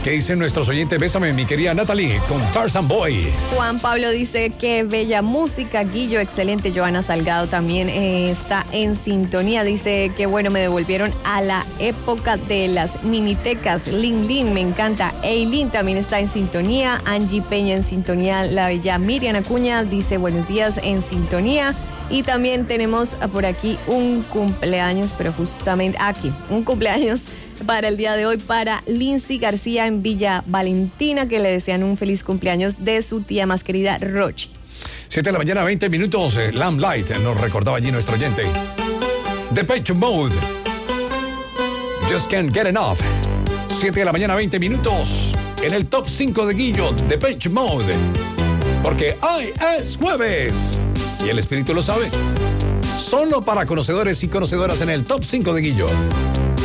¿Qué dicen nuestros oyentes? Bésame, mi querida Natalie, con Tarzan Boy. Juan Pablo dice que bella música. Guillo, excelente. Joana Salgado también está en sintonía. Dice que bueno, me devolvieron a la época de las minitecas. Lin Lin, me encanta. Eileen también está en sintonía. Angie Peña en sintonía. La bella Miriam Acuña dice buenos días, en sintonía. Y también tenemos por aquí un cumpleaños, pero justamente aquí, un cumpleaños para el día de hoy para Lindsay García en Villa Valentina, que le desean un feliz cumpleaños de su tía más querida, Rochi. 7 de la mañana, 20 minutos. Lamb Light, nos recordaba allí nuestro oyente. Depeche Mode. Just Can't Get Enough. 7 de la mañana, 20 minutos. En el top 5 de Guillo, Depeche Mode. Porque hoy es jueves. Y el espíritu lo sabe. Solo para conocedores y conocedoras en el top 5 de Guillo.